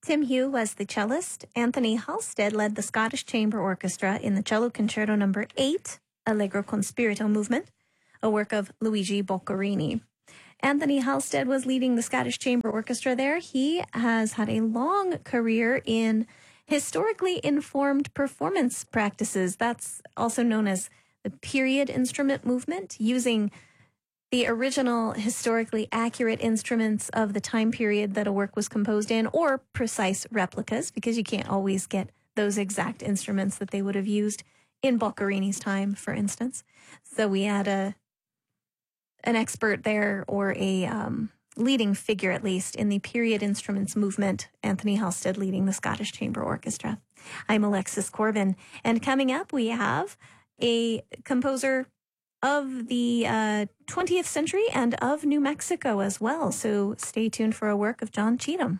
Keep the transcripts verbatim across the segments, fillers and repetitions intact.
Tim Hugh was the cellist. Anthony Halstead led the Scottish Chamber Orchestra in the Cello Concerto Number eight, Allegro con Spirito movement, a work of Luigi Boccherini. Anthony Halstead was leading the Scottish Chamber Orchestra there. He has had a long career in historically informed performance practices. That's also known as the period instrument movement, using the original historically accurate instruments of the time period that a work was composed in, or precise replicas, because you can't always get those exact instruments that they would have used in Boccherini's time, for instance. So we had a an expert there, or a um, leading figure at least, in the period instruments movement, Anthony Halstead leading the Scottish Chamber Orchestra. I'm Alexis Corbin, and coming up we have a composer of the uh, twentieth century and of New Mexico as well. So stay tuned for a work of John Cheetham.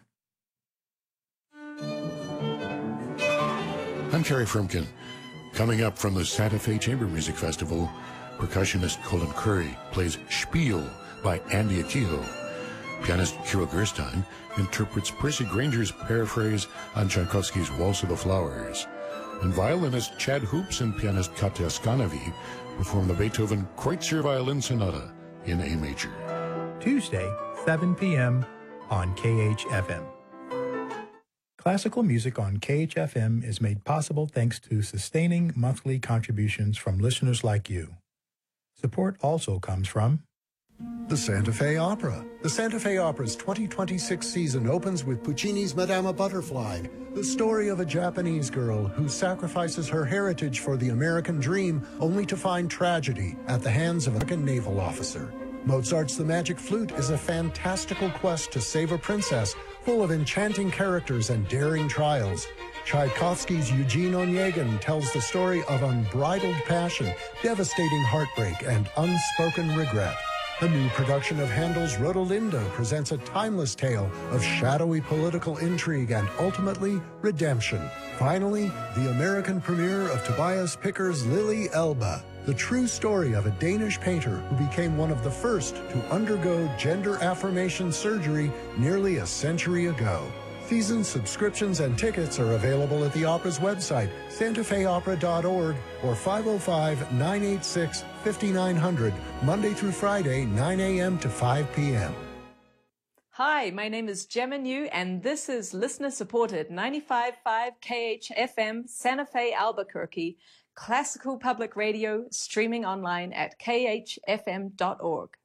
I'm Terry Frumkin. Coming up from the Santa Fe Chamber Music Festival, percussionist Colin Curry plays Spiel by Andy Akiho. Pianist Kira Gerstein interprets Percy Granger's paraphrase on Tchaikovsky's Waltz of the Flowers. And violinist Chad Hoops and pianist Katya Skanavi perform the Beethoven Kreutzer Violin Sonata in A major. Tuesday, seven p.m. on K H F M. Classical music on K H F M is made possible thanks to sustaining monthly contributions from listeners like you. Support also comes from the Santa Fe Opera. The Santa Fe Opera's twenty twenty-six season opens with Puccini's Madama Butterfly, the story of a Japanese girl who sacrifices her heritage for the American dream only to find tragedy at the hands of an American naval officer. Mozart's The Magic Flute is a fantastical quest to save a princess, full of enchanting characters and daring trials. Tchaikovsky's Eugene Onegin tells the story of unbridled passion, devastating heartbreak, and unspoken regret. A new production of Handel's Rodolinda presents a timeless tale of shadowy political intrigue and, ultimately, redemption. Finally, the American premiere of Tobias Picker's Lily Elba, the true story of a Danish painter who became one of the first to undergo gender affirmation surgery nearly a century ago. Season subscriptions and tickets are available at the opera's website, santa fe opera dot org, or five oh five, nine eight six, five nine zero zero, Monday through Friday, nine a.m. to five p.m. Hi, my name is Gemma New, and this is listener-supported ninety-five point five K H F M Santa Fe, Albuquerque, classical public radio, streaming online at k h f m dot org.